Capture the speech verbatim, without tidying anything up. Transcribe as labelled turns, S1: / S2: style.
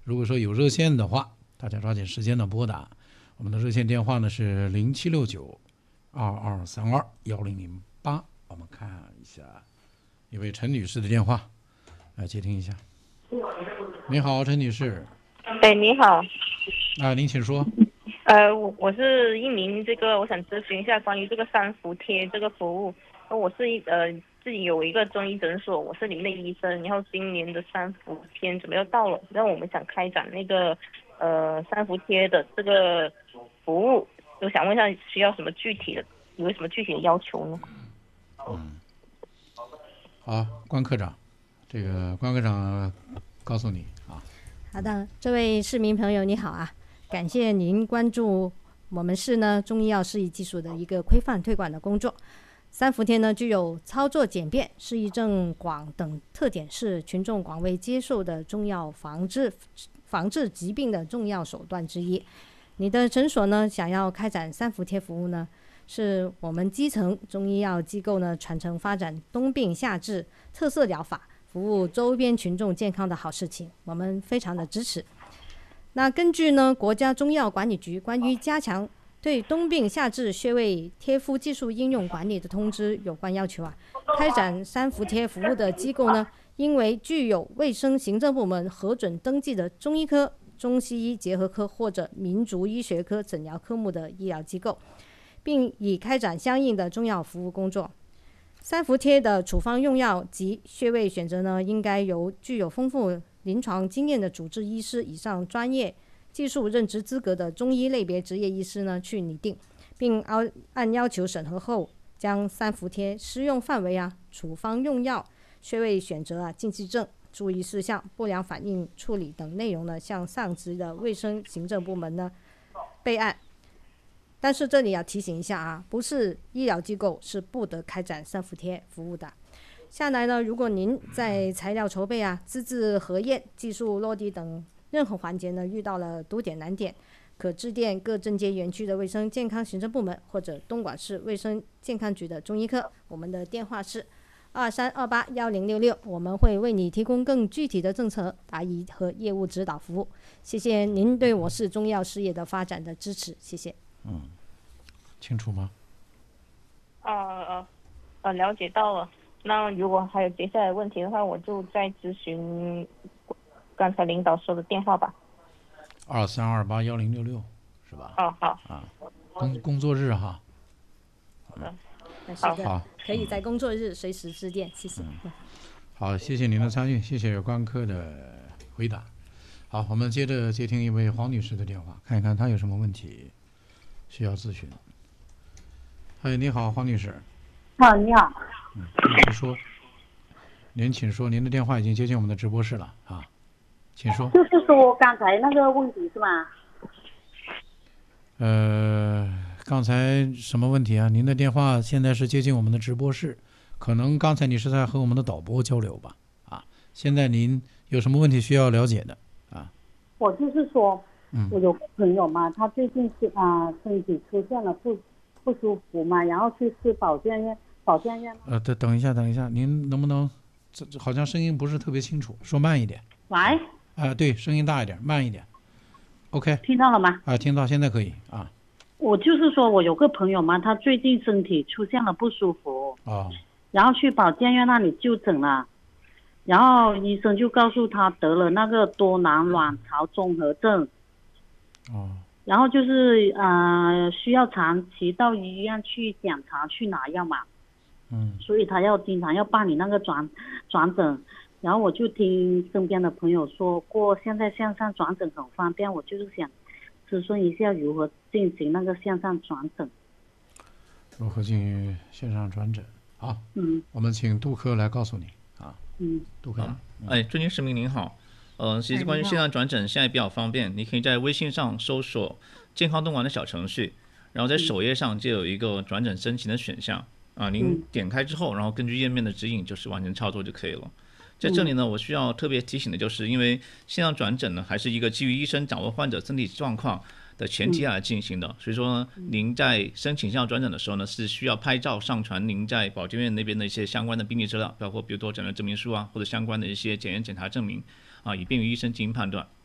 S1: 如果说有热线的话，大家抓紧时间的拨打，我们的热线电话呢是零七六九二二三二幺零零八。我们看一下一位陈女士的电话，来接听一下。你好，陈女士。
S2: 哎，你好。
S1: 啊，您请说。
S2: 呃，我我是一名这个，我想咨询一下关于这个三伏贴这个服务。我是一呃自己有一个中医诊所，我是里面的医生。然后今年的三伏天准备要到了，然后我们想开展那个呃三伏贴的这个服务，我想问一下需要什么具体的，有什么具体的要求呢？
S1: 嗯，好，关科长，这个关科长告诉你啊。
S3: 好的，这位市民朋友你好啊，感谢您关注我们市呢中医药适宜技术的一个规范推广的工作。三伏贴呢具有操作简便、适宜症广等特点，是群众广为接受的中药防治防治疾病的重要手段之一。你的诊所呢想要开展三伏贴服务呢，是我们基层中医药机构呢传承发展冬病夏治特色疗法，服务周边群众健康的好事情，我们非常的支持。那根据呢国家中药管理局关于加强对冬病夏治穴位贴敷技术应用管理的通知有关要求啊，开展三伏贴服务的机构呢，因为具有卫生行政部门核准登记的中医科、中西医结合科或者民族医学科诊疗科目的医疗机构，并已开展相应的中药服务工作。三伏贴的处方用药及穴位选择呢，应该由具有丰富临床经验的主治医师以上专业技术任职资格的中医类别职业医师呢去拟定，并按要求审核后，将三伏贴施用范围啊、处方用药、穴位选择啊、禁忌症、注意事项、不良反应处理等内容呢，向上级的卫生行政部门呢备案。但是这里要提醒一下啊，不是医疗机构是不得开展三伏贴服务的。下来呢，如果您在材料筹备啊、资质核验、技术落地等任何环节呢遇到了堵点难点，可致电各镇街园区的卫生健康行政部门或者东莞市卫生健康局的中医科，我们的电话是二三二八幺零六六，我们会为你提供更具体的政策答疑和业务指导服务。谢谢您对我市中药事业的发展的支持，谢谢。
S1: 嗯，清楚吗？
S2: 呃呃呃，了解到了。那如果还有接下来问题的话，我就再咨询刚才领导说的电话吧。
S1: 二三二八幺零六六是吧？
S2: 哦，好
S1: 啊，工工作日哈。
S3: 好的，
S1: 好，
S3: 可以在工作日随时致电，谢谢。
S1: 嗯、好，谢谢您的参与，谢谢关科的回答。好，我们接着接听一位黄女士的电话，看一看她有什么问题需要咨询。嗨，你好，黄女士。
S4: 啊，你好。
S1: 嗯，请说。您请说，您的电话已经接进我们的直播室了啊，请说。
S4: 就是说刚才那个问题是吗？
S1: 呃，刚才什么问题啊？您的电话现在是接进我们的直播室，可能刚才你是在和我们的导播交流吧？啊，现在您有什么问题需要了解的啊？
S4: 我就是说，
S1: 嗯，
S4: 我有个朋友嘛，他最近是啊、呃、身体出现了不不舒服嘛，然后去吃保健院，保健院。
S1: 呃，等等一下，等一下，您能不能？这这好像声音不是特别清楚，说慢一点。
S4: 喂。
S1: 啊、呃，对，声音大一点，慢一点。OK。
S4: 听到了吗？
S1: 啊、呃，听到，现在可以啊。
S4: 我就是说我有个朋友嘛，他最近身体出现了不舒服。
S1: 哦。
S4: 然后去保健院那里就诊了，然后医生就告诉他得了那个多囊卵巢综合症。
S1: 哦。
S4: 然后就是呃需要长期到医院去检查去拿药嘛。
S1: 嗯，
S4: 所以他要经常要办理那个转转诊，然后我就听身边的朋友说过，现在线上转诊很方便，我就是想咨询一下如何进行那个线上转诊。
S1: 如何进行线上转诊？好，
S4: 嗯，
S1: 我们请杜科来告诉你啊。
S4: 嗯，
S1: 杜科长，
S5: 嗯、哎，尊敬市民您好，呃，其实关于线上转诊现在比较方便，你可以在微信上搜索健康东莞的小程序，然后在首页上就有一个转诊申请的选项。啊，您点开之后，然后根据页面的指引，就是完成操作就可以了。在这里呢，我需要特别提醒的就是，因为线上转诊呢，还是一个基于医生掌握患者身体状况的前提下来进行的，所以说呢，您在申请线上转诊的时候呢，是需要拍照上传您在保健院那边的一些相关的病历资料，包括比如说诊断证明书啊，或者相关的一些检验检查证明啊，以便于医生进行判断。